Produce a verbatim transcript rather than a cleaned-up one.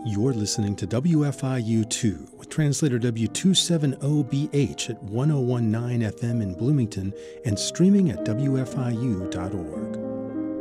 You're listening to W F I U two with translator W two seventy B H at ten nineteen F M in Bloomington and streaming at W F I U dot org.